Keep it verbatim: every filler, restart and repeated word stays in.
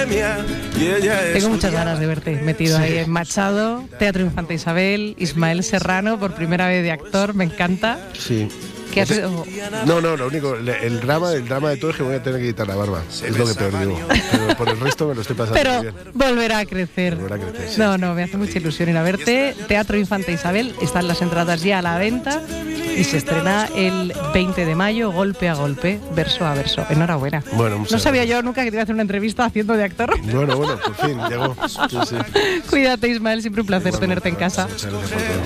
bohemia y ella es... Tengo muchas ganas de verte metido sí. ahí en Machado, Teatro Infanta Isabel, Ismael Serrano por primera vez de actor, me encanta. Sí. ¿Qué haces? No, no, lo único, el drama, el drama de todo es que voy a tener que quitar la barba. Es lo que peor digo. Pero por el resto me lo estoy pasando Pero bien. volverá a crecer. Volverá a crecer, sí. No, no, me hace mucha ilusión ir a verte. Teatro Infanta Isabel, están las entradas ya a la venta y se estrena el veinte de mayo, golpe a golpe, verso a verso. Enhorabuena. Bueno, no sabía yo nunca que te iba a hacer una entrevista haciendo de actor. Bueno, bueno, por fin, llegó. Sí, sí. Cuídate, Ismael, siempre un placer Igualmente, tenerte en casa. Muchas gracias por todo.